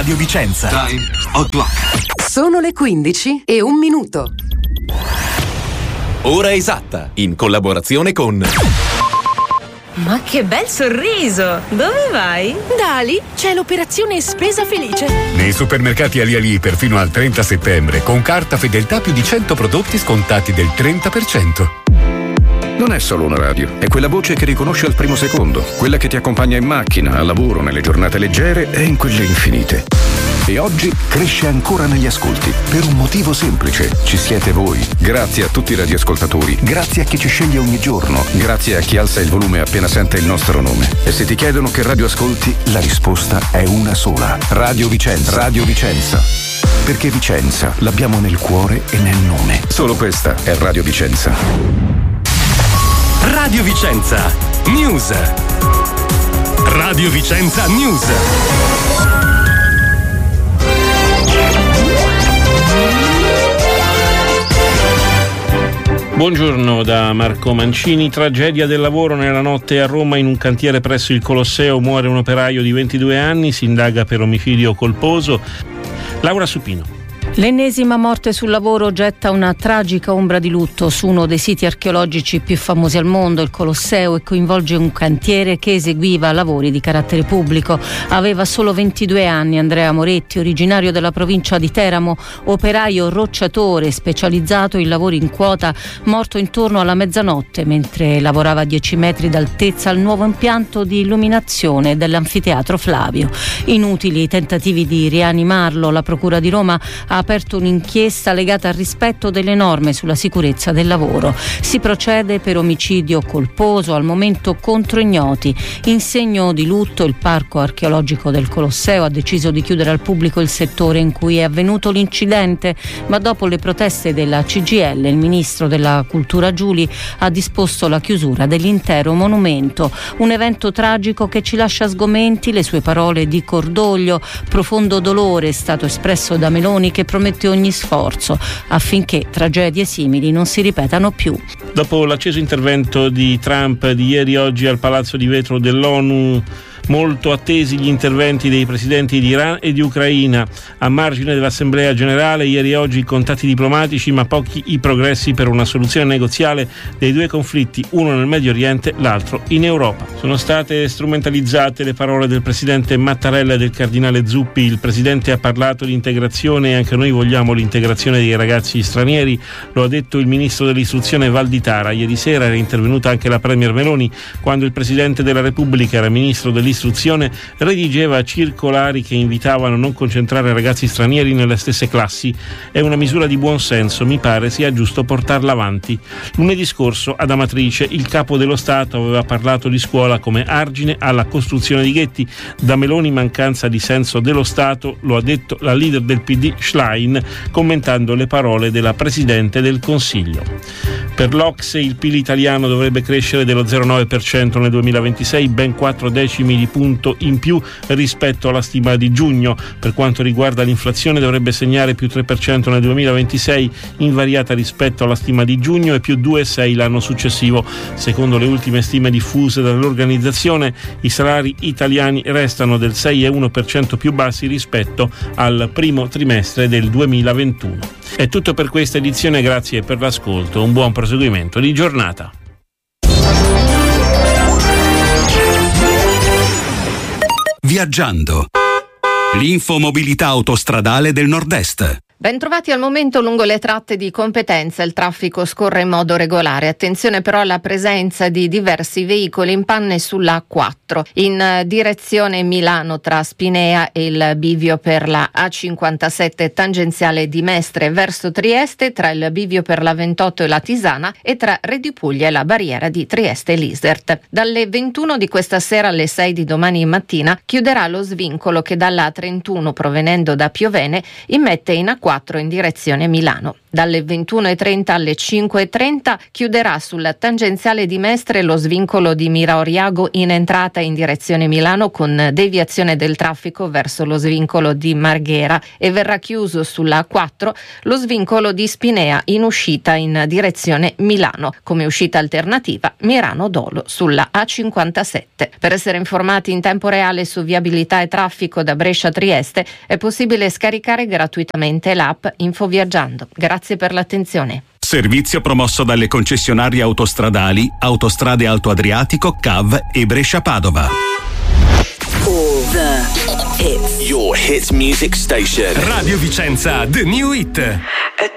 Radio Vicenza. Time o'clock. Sono le 15:01. Ora esatta, in collaborazione con... Ma che bel sorriso! Dove vai? Da Ali c'è l'operazione Spesa Felice. Nei supermercati Ali perfino al 30 settembre, con carta fedeltà più di 100 prodotti scontati del 30%. Non è solo una radio, è quella voce che riconosce al primo secondo, quella che ti accompagna in macchina, al lavoro, nelle giornate leggere e in quelle infinite. E oggi cresce ancora negli ascolti, per un motivo semplice. Ci siete voi. Grazie a tutti i radioascoltatori, grazie a chi ci sceglie ogni giorno, grazie a chi alza il volume appena sente il nostro nome. E se ti chiedono che radio ascolti, la risposta è una sola. Radio Vicenza. Radio Vicenza. Perché Vicenza l'abbiamo nel cuore e nel nome. Solo questa è Radio Vicenza. Radio Vicenza News. Radio Vicenza News. Buongiorno da Marco Mancini. Tragedia del lavoro nella notte a Roma in un cantiere presso il Colosseo. Muore un operaio di 22 anni, si indaga per omicidio colposo. Laura Supino. L'ennesima morte sul lavoro getta una tragica ombra di lutto su uno dei siti archeologici più famosi al mondo, il Colosseo, e coinvolge un cantiere che eseguiva lavori di carattere pubblico. Aveva solo 22 anni Andrea Moretti, originario della provincia di Teramo, operaio rocciatore specializzato in lavori in quota, morto intorno alla mezzanotte mentre lavorava a 10 metri d'altezza al nuovo impianto di illuminazione dell'anfiteatro Flavio. Inutili i tentativi di rianimarlo. La Procura di Roma ha aperto un'inchiesta legata al rispetto delle norme sulla sicurezza del lavoro. Si procede per omicidio colposo, al momento contro ignoti. In segno di lutto, il Parco Archeologico del Colosseo ha deciso di chiudere al pubblico il settore in cui è avvenuto l'incidente, ma dopo le proteste della CGIL, il ministro della Cultura Giuli ha disposto la chiusura dell'intero monumento. Un evento tragico che ci lascia sgomenti. Le sue parole di cordoglio: profondo dolore è stato espresso da Meloni, che promette ogni sforzo affinché tragedie simili non si ripetano più. Dopo l'acceso intervento di Trump di ieri oggi al Palazzo di Vetro dell'ONU, molto attesi gli interventi dei presidenti di Iran e di Ucraina. A margine dell'Assemblea Generale ieri e oggi contatti diplomatici, ma pochi i progressi per una soluzione negoziale dei due conflitti, uno nel Medio Oriente, l'altro in Europa. Sono state strumentalizzate le parole del presidente Mattarella e del cardinale Zuppi. Il presidente ha parlato di integrazione e anche noi vogliamo l'integrazione dei ragazzi stranieri, lo ha detto il ministro dell'istruzione Valditara. Ieri sera era intervenuta anche la premier Meloni quando il presidente della Repubblica era ministro dell'istruzione, redigeva circolari che invitavano a non concentrare ragazzi stranieri nelle stesse classi. È una misura di buon senso, mi pare sia giusto portarla avanti. Lunedì scorso ad Amatrice il capo dello Stato aveva parlato di scuola come argine alla costruzione di ghetti. Da Meloni mancanza di senso dello Stato, lo ha detto la leader del PD Schlein commentando le parole della Presidente del Consiglio. Per l'Ocse il PIL italiano dovrebbe crescere dello 0,9% nel 2026, ben 4 decimi di punto in più rispetto alla stima di giugno. Per quanto riguarda l'inflazione dovrebbe segnare più 3% nel 2026, invariata rispetto alla stima di giugno, e più 2,6 l'anno successivo. Secondo le ultime stime diffuse dall'organizzazione, i salari italiani restano del 6,1% più bassi rispetto al primo trimestre del 2021. È tutto per questa edizione, grazie per l'ascolto, un buon proseguimento di giornata. Viaggiando. L'infomobilità autostradale del Nord-Est. Bentrovati. Al momento lungo le tratte di competenza il traffico scorre in modo regolare. Attenzione però alla presenza di diversi veicoli in panne sulla A4 in direzione Milano tra Spinea e il bivio per la A57 tangenziale di Mestre verso Trieste, tra il bivio per la 28 e la Tisana e tra Reggio Puglia e la barriera di Trieste-Lisert. Dalle 21 di questa sera alle 6 di domani mattina chiuderà lo svincolo che dalla A31 provenendo da Piovene immette in acqua A4 in direzione Milano. Dalle 21.30 alle 5.30 chiuderà sul tangenziale di Mestre lo svincolo di Miraoriago in entrata in direzione Milano con deviazione del traffico verso lo svincolo di Marghera e verrà chiuso sulla A4 lo svincolo di Spinea in uscita in direzione Milano. Come uscita alternativa Mirano-Dolo sulla A57. Per essere informati in tempo reale su viabilità e traffico da Brescia a Trieste è possibile scaricare gratuitamente l'app Infoviaggiando. Grazie per l'attenzione. Servizio promosso dalle concessionarie autostradali Autostrade Alto Adriatico, CAV e Brescia Padova. All the hits. Your hits music station. Radio Vicenza, The New Hit.